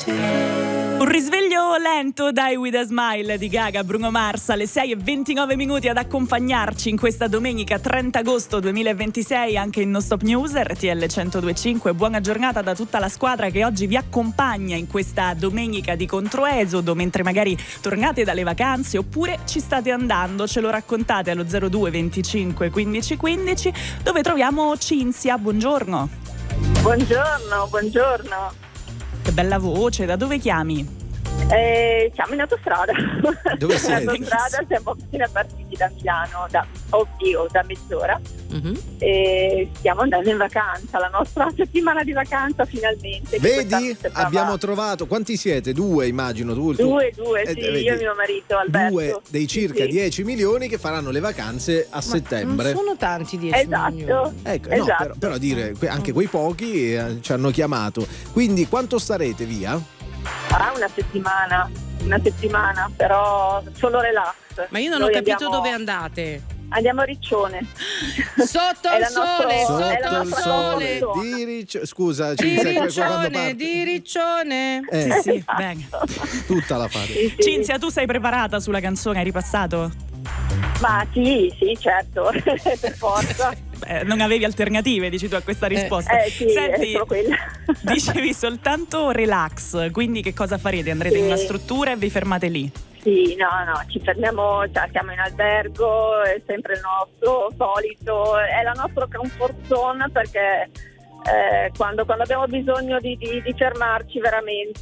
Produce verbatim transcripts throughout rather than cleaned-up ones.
Un risveglio lento dai With a Smile di Gaga, Bruno Mars, alle sei e ventinove minuti ad accompagnarci in questa domenica trenta agosto duemilaventisei anche in No Stop News R T L centodue e cinque. Buona giornata da tutta la squadra che oggi vi accompagna in questa domenica di controesodo, mentre magari tornate dalle vacanze oppure ci state andando. Ce lo raccontate allo zero due venticinque quindici quindici, dove troviamo Cinzia. Buongiorno. Buongiorno, buongiorno. Che bella voce, da dove chiami? Eh, siamo in autostrada. Dove siete? In autostrada siamo appena partiti da Milano, da, oddio, da mezz'ora. Mm-hmm. E stiamo andando in vacanza, la nostra settimana di vacanza finalmente. Vedi? Abbiamo trovato, quanti siete? Due immagino, tu, tu. Due, due, eh, sì, vedi, io e mio marito Alberto. Due dei circa sì. dieci milioni che faranno le vacanze a Ma settembre. non sono tanti dieci Esatto. milioni. Ecco, esatto. no, però, però dire, que- anche quei pochi eh, ci hanno chiamato. Quindi quanto starete via? Sarà una settimana, una settimana, però solo relax. Ma io non Noi ho capito andiamo, dove andate. Andiamo a Riccione. Sotto È il la sole, nostra- sotto è la il nostra sole. zona. Di Riccio- Scusa, Di ci sai quando Riccione, parte? di Riccione. Eh, Sì, sì, bene. tutta la fate. Sì, sì. Cinzia, tu sei preparata sulla canzone? Hai ripassato? Ma sì, sì, certo, per forza. Beh, non avevi alternative, dici tu, a questa risposta. Eh sì, è solo quella. dicevi soltanto relax, quindi che cosa farete? Andrete Sì. in una struttura e vi fermate lì? Sì, no, no, ci fermiamo, cioè, siamo in albergo, è sempre il nostro solito, è la nostra comfort zone perché eh, quando, quando abbiamo bisogno di, di, di fermarci veramente,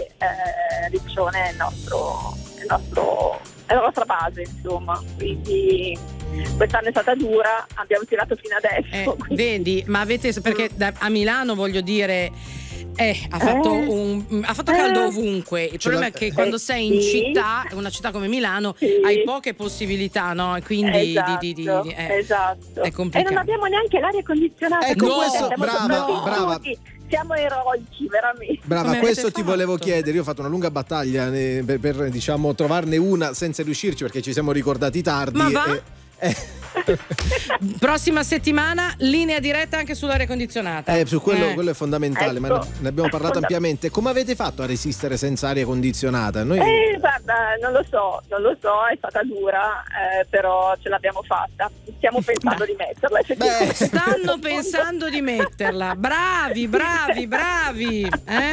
eh, Riccione è il nostro, è il nostro, è la nostra base, insomma, quindi quest'anno è stata dura, abbiamo tirato fino adesso. Eh, quindi- vedi, ma avete perché da, a Milano voglio dire eh, ha fatto, Eh. un, ha fatto caldo Eh. ovunque. Il Ce problema l'ha- è che quando Eh, sei in sì. città, una città come Milano, Sì. hai poche possibilità, no? E quindi esatto, di, di, di, di- eh, esatto. è complicato. E non abbiamo neanche l'aria condizionata. Ecco, quindi questo- siamo brava, sopravvissuti. brava. Siamo eroici, veramente. Brava, Come questo avete ti fatto? volevo chiedere. Io ho fatto una lunga battaglia eh, per, per, diciamo trovarne una senza riuscirci perché ci siamo ricordati tardi. Ma va? e- eh, Prossima settimana linea diretta anche sull'aria condizionata. eh, su quello, Eh. quello è fondamentale, ma Ecco. ne, ne abbiamo parlato Fonda- ampiamente. Come avete fatto a resistere senza aria condizionata? Noi Eh, guarda, non lo so, non lo so, è stata dura, eh, però ce l'abbiamo fatta. Stiamo pensando di metterla. effettivamente. Stanno pensando di metterla. Bravi, bravi, bravi. Eh?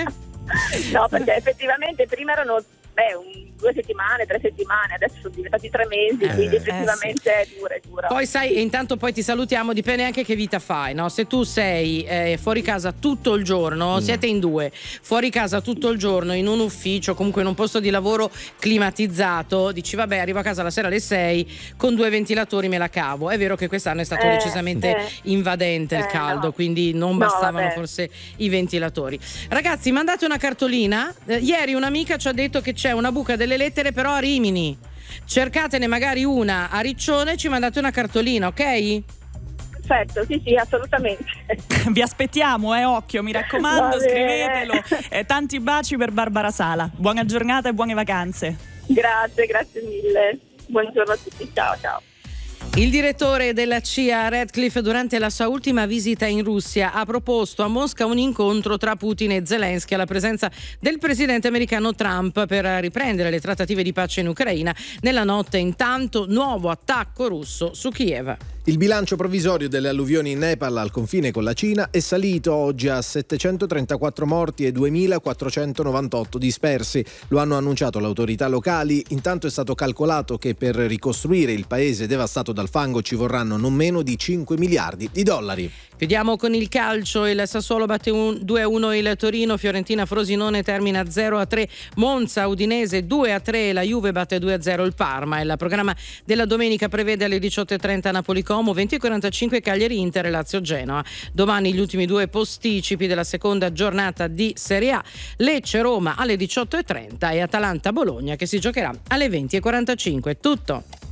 No, perché effettivamente prima erano beh, un, due settimane, tre settimane, adesso sono diventati tre mesi, Eh. quindi Eh, effettivamente è dura, è dura. Poi sai, e intanto poi ti salutiamo, dipende anche che vita fai, no? Se tu sei eh, fuori casa tutto il giorno, Mm. siete in due, fuori casa tutto il giorno, in un ufficio, comunque in un posto di lavoro climatizzato, dici vabbè, arrivo a casa la sera alle sei, con due ventilatori me la cavo. È vero che quest'anno è stato Eh, decisamente eh. invadente il Eh, caldo, no. quindi non No, bastavano vabbè. forse i ventilatori. Ragazzi, mandate una cartolina. Eh, ieri un'amica ci ha detto che c'è una buca delle lettere però a Rimini. Cercatene magari una a Riccione e ci mandate una cartolina, ok? Perfetto, sì, sì, assolutamente. Vi aspettiamo, eh, occhio, mi Va raccomando, bene. scrivetelo. Eh, tanti baci per Barbara Sala. Buona giornata e buone vacanze. Grazie, grazie mille. Buongiorno a tutti, ciao, ciao. Il direttore della C I A Radcliffe durante la sua ultima visita in Russia ha proposto a Mosca un incontro tra Putin e Zelensky alla presenza del presidente americano Trump per riprendere le trattative di pace in Ucraina. Nella notte intanto nuovo attacco russo su Kiev. Il bilancio provvisorio delle alluvioni in Nepal al confine con la Cina è salito oggi a settecentotrentaquattro morti e duemilaquattrocentonovantotto dispersi. Lo hanno annunciato le autorità locali. Intanto è stato calcolato che per ricostruire il paese devastato dal fango ci vorranno non meno di cinque miliardi di dollari. Chiudiamo con il calcio. Il Sassuolo batte un, due a uno il Torino, Fiorentina Frosinone termina zero a tre, Monza Udinese due a tre, la Juve batte due a zero il Parma. Il programma della domenica prevede alle diciotto e trenta Napoli Como, venti e quarantacinque Cagliari Inter e Lazio Genoa. Domani gli ultimi due posticipi della seconda giornata di Serie A, Lecce Roma alle diciotto e trenta e Atalanta Bologna che si giocherà alle venti e quarantacinque. Tutto.